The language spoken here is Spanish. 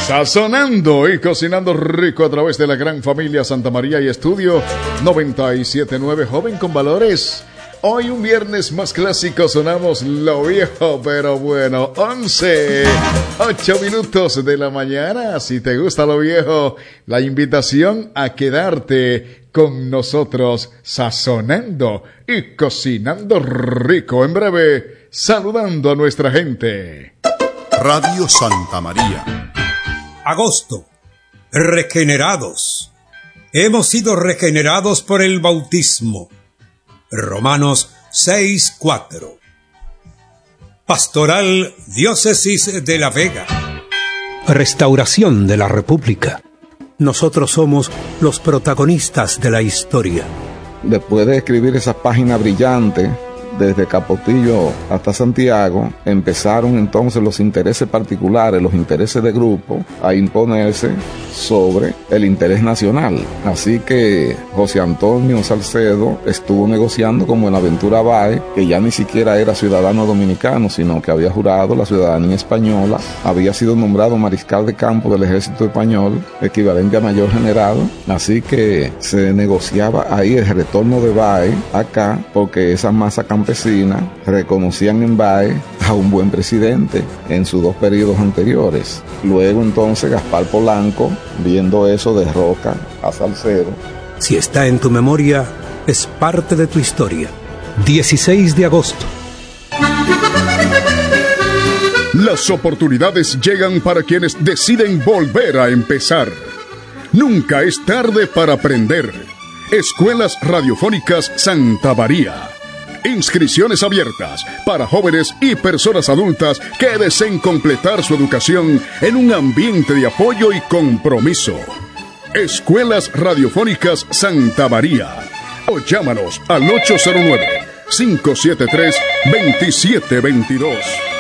Sazonando y cocinando rico a través de la gran familia Santa María y Estudio 97.9, joven con valores. Hoy un viernes más clásico, sonamos lo viejo, pero bueno, 8 minutos de la mañana. Si te gusta lo viejo, la invitación a quedarte con nosotros sazonando y cocinando rico. En breve, saludando a nuestra gente. Radio Santa María. Agosto. Regenerados. Hemos sido regenerados por el bautismo. Romanos 6:4. Pastoral Diócesis de La Vega. Restauración de la República. Nosotros somos los protagonistas de la historia. Después de escribir esa página brillante, desde Capotillo hasta Santiago, empezaron entonces los intereses particulares, los intereses de grupo, a imponerse sobre el interés nacional. Así que José Antonio Salcedo estuvo negociando con Buenaventura Báez, que ya ni siquiera era ciudadano dominicano, sino que había jurado la ciudadanía española, había sido nombrado mariscal de campo del ejército español, equivalente a mayor general. Así que se negociaba ahí el retorno de Báez acá, porque esa masa campesina reconocían en Báez a un buen presidente en sus 2 periodos anteriores. Luego entonces Gaspar Polanco, viendo eso, derroca a Salcedo. Si está en tu memoria, es parte de tu historia. 16 de agosto. Las oportunidades llegan para quienes deciden volver a empezar. Nunca es tarde para aprender. Escuelas Radiofónicas Santa María. Inscripciones abiertas para jóvenes y personas adultas que deseen completar su educación en un ambiente de apoyo y compromiso. Escuelas Radiofónicas Santa María. O llámanos al 809-573-2722.